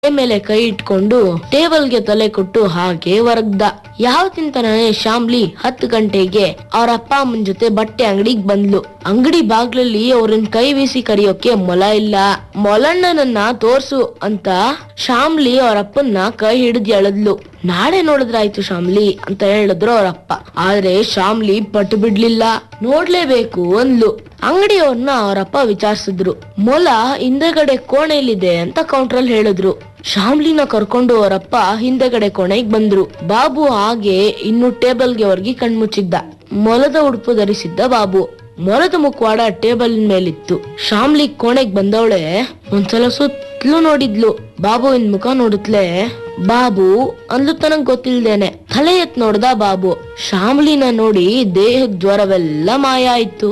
ಮೇಲೆ ಕೈ ಇಟ್ಕೊಂಡು ಟೇಬಲ್ಗೆ ತಲೆ ಕೊಟ್ಟು ಹಾಗೆ ಹೊರಗ್ದ. ಯಾವತ್ತಿಂತಾನೆ ಶಾಮ್ಲಿ 10 ಗಂಟೆಗೆ ಅವ್ರ ಅಪ್ಪ ಅಮ್ಮನ ಜೊತೆ ಬಟ್ಟೆ ಅಂಗಡಿಗೆ ಬಂದ್ಲು. ಅಂಗಡಿ ಬಾಗ್ಲಲ್ಲಿ ಅವ್ರನ್ ಕೈ ಬೀಸಿ ಕರಿಯೋಕೆ ಮೊಲ ಇಲ್ಲ. ಮೊಲಣ್ಣನನ್ನ ತೋರ್ಸು ಅಂತ ಶಾಮ್ಲಿ ಅವ್ರ ಅಪ್ಪನ್ನ ಕೈ ಹಿಡಿದು ಎಳೆದ್ಲು. ನಾಳೆ ನೋಡಿದ್ರಾಯ್ತು ಶಾಮ್ಲಿ ಅಂತ ಹೇಳಿದ್ರು ಅವ್ರಪ್ಪ. ಆದ್ರೆ ಶಾಮ್ಲಿ ಪಟ್ಟು ಬಿಡ್ಲಿಲ್ಲ, ನೋಡ್ಲೇಬೇಕು ಅಂದ್ಲು. ಅಂಗಡಿಯವ್ರನ್ನ ಅವರಪ್ಪ ವಿಚಾರಿಸಿದ್ರು. ಮೊಲ ಹಿಂದೆಗಡೆ ಕೋಣೆಯಲ್ಲಿದೆ ಅಂತ ಕೌಂಟ್ರಲ್ಲಿ ಹೇಳಿದ್ರು. ಶಾಮ್ಲಿನ ಕರ್ಕೊಂಡು ಅವರಪ್ಪ ಹಿಂದೆಗಡೆ ಕೋಣೆಗೆ ಬಂದ್ರು. ಬಾಬು ಹಾಗೆ ಇನ್ನು ಟೇಬಲ್ಗೆ ಹೊರಗಿ ಕಣ್ಮುಚ್ಚಿದ್ದ. ಮೊಲದ ಉಡುಪು ಧರಿಸಿದ್ದ ಬಾಬು. ಮೊಲದ ಮುಖವಾಡ ಟೇಬಲ್ ಮೇಲಿತ್ತು. ಶಾಮ್ಲಿ ಕೋಣೆಗೆ ಬಂದವಳೆ ಒಂದ್ಸಲ ಸುತ್ತಲೂ ನೋಡಿದ್ಲು. ಬಾಬುವಿನ ಮುಖ ನೋಡುತ್ತಲೇ ಬಾಬು ಅಂದ್ಲು ತನಗ್ ಗೊತ್ತಿಲ್ದೇನೆ. ತಲೆ ಎತ್ ನೋಡ್ದ ಬಾಬು. ಶಾಮ್ಲಿನ ನೋಡಿ ದೇಹದ ಜ್ವರವೆಲ್ಲ ಮಾಯ ಆಯ್ತು.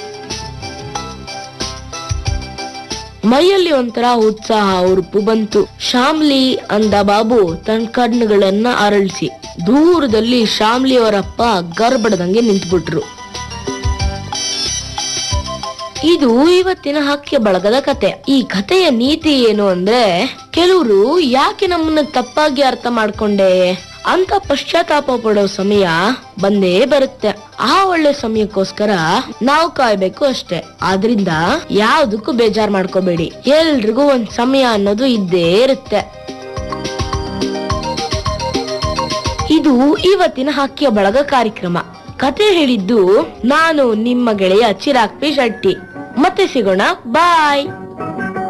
ಮೈಯಲ್ಲಿ ಒಂಥರ ಉತ್ಸಾಹ ಉರುಪು ಬಂತು. ಶಾಮ್ಲಿ ಅಂದ ಬಾಬು ತನ್ನ ಕಣ್ಣುಗಳನ್ನ ಅರಳಿಸಿ. ದೂರದಲ್ಲಿ ಶಾಮ್ಲಿ ಅವರಪ್ಪ ಗರ್ಬಡದಂಗೆ ನಿಂತ್ಬಿಟ್ರು. ಇದು ಇವತ್ತಿನ ಹಕ್ಕೆ ಬಳಗದ ಕತೆ. ಈ ಕಥೆಯ ನೀತಿ ಏನು ಅಂದ್ರೆ, ಕೆಲವರು ಯಾಕೆ ನಮ್ಮನ್ನ ತಪ್ಪಾಗಿ ಅರ್ಥ ಮಾಡ್ಕೊಂಡೆ ಅಂತ ಪಶ್ಚಾತ್ತಾಪ ಪಡೋ ಸಮಯ ಬಂದೇ ಬರುತ್ತೆ. ಆ ಒಳ್ಳೆ ಸಮಯಕ್ಕೋಸ್ಕರ ನಾವು ಕಾಯ್ಬೇಕು ಅಷ್ಟೇ. ಆದ್ರಿಂದ ಯಾವ್ದಕ್ಕೂ ಬೇಜಾರ್ ಮಾಡ್ಕೋಬೇಡಿ. ಎಲ್ರಿಗೂ ಒಂದ್ ಸಮಯ ಅನ್ನೋದು ಇದ್ದೇ ಇರುತ್ತೆ. ಇದು ಇವತ್ತಿನ ಹಕ್ಕಿಯ ಬಳಗ ಕಾರ್ಯಕ್ರಮ. ಕತೆ ಹೇಳಿದ್ದು ನಾನು ನಿಮ್ಮ ಗೆಳೆಯ ಚಿರಾಗ್ ಪಿ ಶೆಟ್ಟಿ. ಮತ್ತೆ ಸಿಗೋಣ, ಬಾಯ್.